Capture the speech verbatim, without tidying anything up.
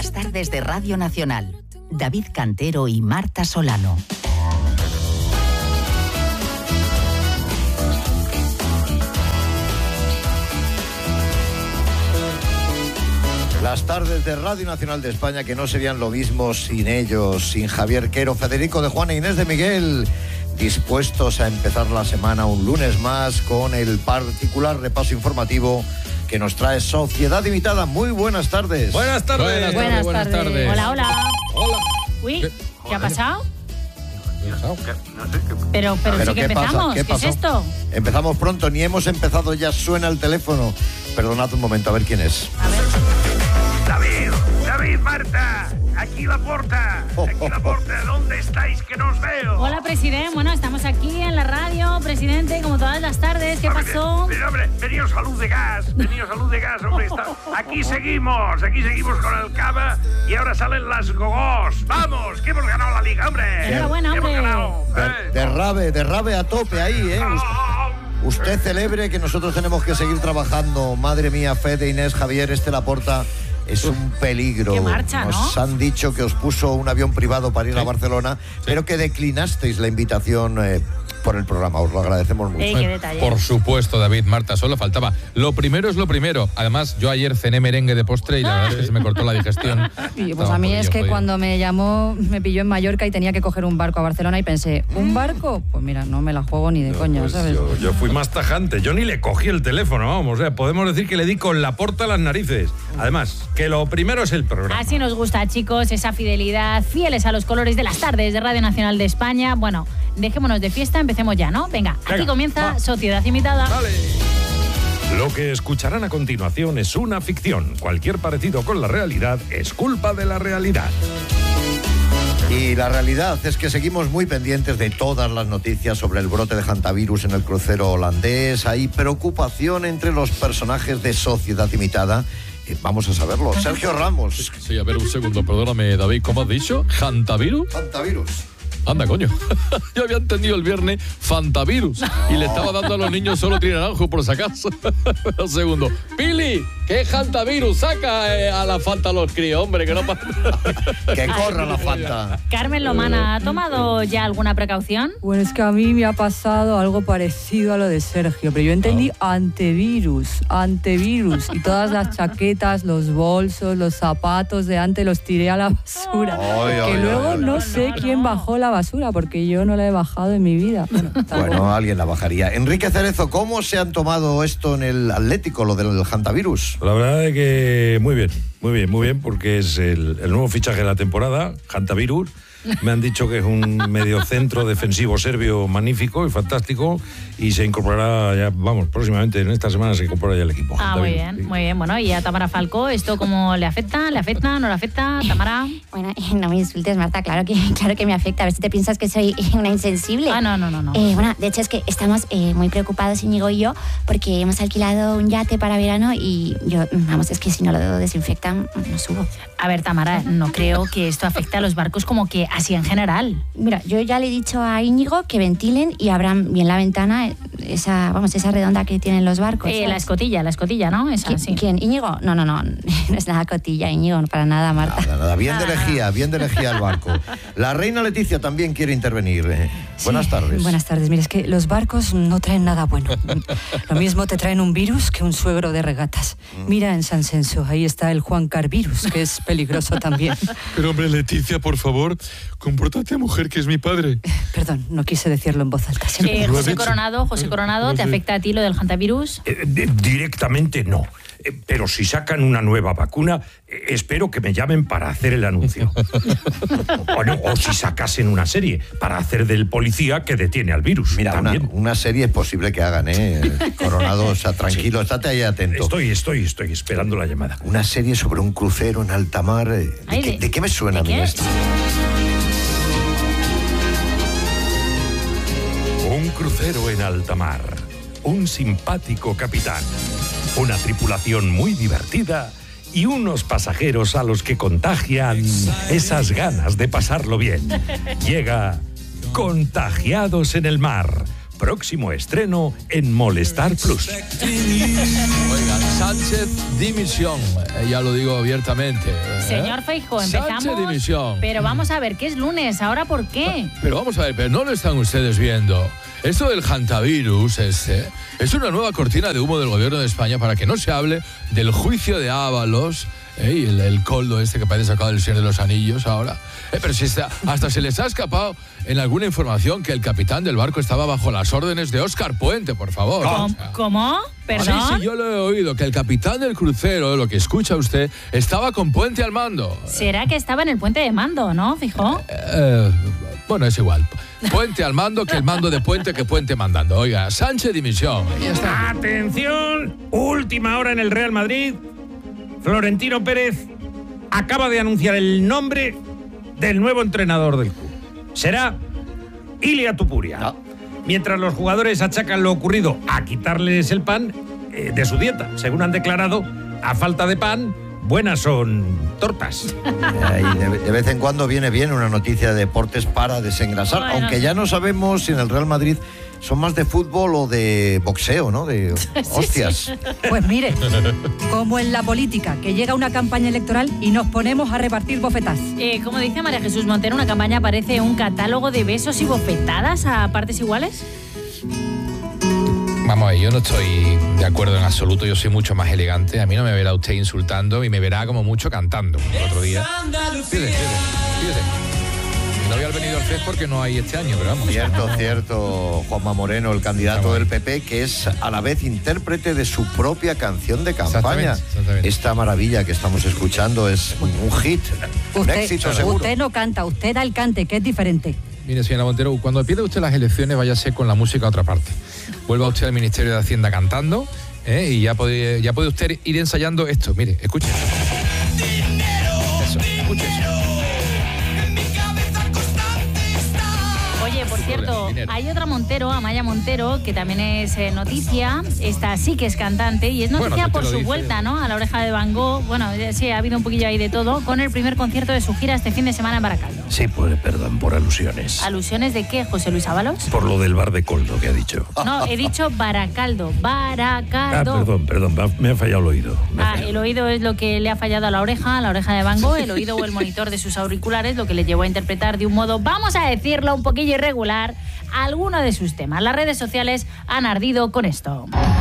Las tardes de Radio Nacional. David Cantero y Marta Solano. Las tardes de Radio Nacional de España, que no serían lo mismo sin ellos, sin Javier Quero, Federico de Juana e Inés de Miguel, dispuestos a empezar la semana un lunes más con el particular repaso informativo que nos trae Sociedad Limitada. Muy buenas tardes. Buenas tardes. Buenas, buenas, buenas tardes. tardes. Hola, hola. Hola. Uy, ¿Qué? ¿qué ha pasado? pasado? Pero, pero, ¿Pero sí que qué pasa? empezamos. ¿Qué ¿Qué, es pasó? esto? Empezamos pronto, ni hemos empezado, ya suena el teléfono. Perdonad un momento, a ver quién es. A ver. David, David, Marta, aquí la puerta, aquí la puerta, ¿dónde estáis que no os veo? Hola, presidente. Bueno, estamos aquí en la radio, presidente, como todas las tardes. ¿Qué Hombre, pasó? Pero, hombre, veníos a luz de gas, veníos a luz de gas, hombre, está... aquí seguimos, aquí seguimos con el Cava y ahora salen las gogós. ¡Vamos, que hemos ganado la liga, hombre! Enhorabuena, Que hemos hombre. ganado, De, eh. derrabe, derrabe a tope ahí, ¿eh? Usted celebre que nosotros tenemos que seguir trabajando. Madre mía, Fede, Inés, Javier, este Laporta es un peligro. Qué marcha, ¿no? Nos han dicho que os puso un avión privado para ir Sí. a Barcelona, pero que declinasteis la invitación eh, por el programa. Os lo agradecemos mucho. Ey, qué detalle. Por supuesto, David, Marta, solo faltaba. Lo primero es lo primero. Además, yo ayer cené merengue de postre y la verdad es que se me cortó la digestión. Y pues Estaba a mí un es poquillo que jodido. cuando me llamó, me pilló en Mallorca y tenía que coger un barco a Barcelona y pensé, ¿un barco? Pues mira, no me la juego ni de coña, Pues ¿sabes? yo, yo fui más tajante, yo ni le cogí el teléfono, vamos, o sea, podemos decir que le di con la porta a las narices. Además, que lo primero es el programa. Así nos gusta, chicos, esa fidelidad, fieles a los colores de las tardes de Radio Nacional de España. Bueno, dejémonos de fiesta, empecemos ya, ¿no? Venga, aquí Venga, comienza va. Sociedad Limitada. Vale. Lo que escucharán a continuación es una ficción. Cualquier parecido con la realidad es culpa de la realidad. Y la realidad es que seguimos muy pendientes de todas las noticias sobre el brote de hantavirus en el crucero holandés. Hay preocupación entre los personajes de Sociedad Limitada. Eh, Vamos a saberlo. Sergio Ramos. Sí, a ver, un segundo, perdóname, David, ¿cómo has dicho? ¿Hantavirus? Hantavirus. Anda, coño. Yo había entendido el viernes Fantavirus y le estaba dando a los niños solo trinaranjo por si acaso. Un segundo. Pili, ¿qué es Hantavirus? Saca eh, a la Fanta a los críos, hombre, que no pasa. Que corra la Fanta. Carmen Lomana, ¿ha tomado ya alguna precaución? Bueno, es que a mí me ha pasado algo parecido a lo de Sergio, pero yo entendí antivirus, antivirus, y todas las chaquetas, los bolsos, los zapatos de antes los tiré a la basura. Ay, que ay, luego ay, ay. no sé No, quién no. bajó la basura, porque yo no la he bajado en mi vida. Bueno, tampoco. Bueno, alguien la bajaría. Enrique Cerezo, ¿cómo se han tomado esto en el Atlético, lo del hantavirus? La verdad es que muy bien, muy bien, muy bien, porque es el, el nuevo fichaje de la temporada, Hantavirus. Me han dicho que es un mediocentro defensivo serbio magnífico y fantástico y se incorporará ya, vamos, próximamente en esta semana se incorpora ya el equipo. Ah, muy Hantavirus, bien, sí. muy bien. Bueno, y a Tamara Falcó, ¿esto cómo le afecta? ¿Le afecta? ¿No le afecta? Tamara. Bueno, eh, no me insultes, Marta, claro que, claro que me afecta. A ver si te piensas que soy eh, una insensible. Ah, no, no, no, no. Eh, bueno, de hecho es que estamos eh, muy preocupados, Íñigo y yo, porque hemos alquilado un yate para verano y yo, vamos, es que si no lo desinfectan, no subo. A ver, Tamara, no creo que esto afecte a los barcos como que así en general. Mira, yo ya le he dicho a Íñigo que ventilen y abran bien la ventana, eh, esa, vamos, esa redonda que tienen los barcos. Eh, la ¿sabes? escotilla, la escotilla, ¿no? Esa, ¿Qui- sí. ¿Quién? ¿Íñigo? No, no, no, no es nada cotilla, Íñigo, para nada, Marta. Nada, nada. Bien de Nada, lejía, bien de lejía el barco. La reina Leticia también quiere intervenir. eh. Buenas Sí, tardes. Buenas tardes. Mira, es que los barcos no traen nada bueno. Lo mismo te traen un virus que un suegro de regatas. Mira en San Censo, ahí está el Juan Carvirus, que es peligroso también. Pero hombre, Leticia, por favor, compórtate, mujer, que es mi padre. Perdón, no quise decirlo en voz alta. se me- Eh, Lo has José dicho. Coronado, José Coronado, ¿te afecta a ti lo del hantavirus? Eh, de- directamente no. Eh, Pero si sacan una nueva vacuna, eh, espero que me llamen para hacer el anuncio. o, no, o si sacasen una serie para hacer del policía que detiene al virus. Mira, una, también. una serie es posible que hagan, ¿eh? Coronado, o sea, tranquilo, estate ahí atento. Estoy, estoy, estoy esperando la llamada. Una serie sobre un crucero en alta mar. eh, ¿De, Ay, qué, de- de qué me suena ¿de a mí qué? esto? Un crucero en alta mar, un simpático capitán, una tripulación muy divertida y unos pasajeros a los que contagian esas ganas de pasarlo bien. Llega Contagiados en el Mar, próximo estreno en Molestar Plus. Oigan, Sánchez dimisión, eh, ya lo digo abiertamente. ¿eh? Señor Feijóo, empezamos. Sánchez dimisión. Pero vamos a ver, que es lunes, ¿ahora por qué? Pero vamos a ver, pero no lo están ustedes viendo. Esto del hantavirus este, es una nueva cortina de humo del gobierno de España para que no se hable del juicio de Ábalos, ¿eh? y el, el coldo este que parece sacado del Señor de los Anillos ahora. Eh, pero si está, hasta se les ha escapado en alguna información que el capitán del barco estaba bajo las órdenes de Óscar Puente, por favor. ¿Cómo? O sea, ¿Cómo? ¿Perdón? Sí, sí, yo lo he oído, que el capitán del crucero, lo que escucha usted, estaba con Puente al mando. ¿Será que estaba en el puente de mando, no, Feijóo? Eh, bueno, es igual. Puente al mando, que el mando de Puente, que Puente mandando. Oiga, Sánchez dimisión. Y ya está. Atención, última hora en el Real Madrid. Florentino Pérez acaba de anunciar el nombre del nuevo entrenador del club. Será Ilia Tupuria. No. Mientras los jugadores achacan lo ocurrido a quitarles el pan eh, de su dieta. Según han declarado, a falta de pan, buenas son tortas. Eh, y de, de vez en cuando viene bien una noticia de deportes para desengrasar, Bueno, aunque sí. ya no sabemos si en el Real Madrid son más de fútbol o de boxeo, ¿no? De hostias. Pues mire, como en la política, que llega una campaña electoral y nos ponemos a repartir bofetas. Eh, como dice María Jesús Montero, una campaña parece un catálogo de besos y bofetadas a partes iguales. Vamos a ver, yo no estoy de acuerdo en absoluto, yo soy mucho más elegante. A mí no me verá usted insultando y me verá como mucho cantando. El otro día. Fíjese, fíjese, fíjese. No voy al Benidorm Fest porque no hay este año, pero vamos. Cierto, cierto, Juanma Moreno, el candidato Vamos. del P P, que es a la vez intérprete de su propia canción de campaña. Exactamente, exactamente. Esta maravilla que estamos escuchando es un hit, un Usted, éxito seguro. usted no canta, usted da el cante, que es diferente. Mire, señora Montero, cuando pierda usted las elecciones, váyase con la música a otra parte. Vuelva usted al Ministerio de Hacienda cantando, ¿eh? y ya puede, ya puede usted ir ensayando esto. Mire, escuche. Eso, escuche eso. Oye, por cierto, Dinero. hay otra Montero, Amaya Montero, que también es eh, noticia. Esta sí que es cantante y es noticia Bueno, por usted su lo dice. vuelta, ¿no? A la Oreja de Van Gogh. Bueno, eh, sí, ha habido un poquillo ahí de todo, con el primer concierto de su gira este fin de semana en Baracaldo. Sí, pues perdón por alusiones. ¿Alusiones de qué, José Luis Ábalos? Por lo del bar de Coldo que ha dicho. No, he dicho Baracaldo, Ah, Baracaldo. perdón, perdón, me ha- me ha fallado el oído. Me ha Ah, fallado. el oído es lo que le ha fallado a la oreja, a la oreja de Van Gogh, el oído o el monitor de sus auriculares, lo que le llevó a interpretar de un modo, vamos a decirlo, un poquillo irregular, alguno de sus temas. Las redes sociales han ardido con esto.